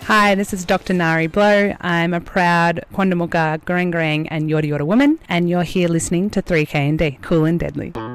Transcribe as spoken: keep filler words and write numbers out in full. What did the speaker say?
Hi, this is Doctor Nari Blow. I'm a proud Quandamooka, Gurrang Gurrang and Yorta Yorta woman, and you're here listening to three K and D, Cool and Deadly.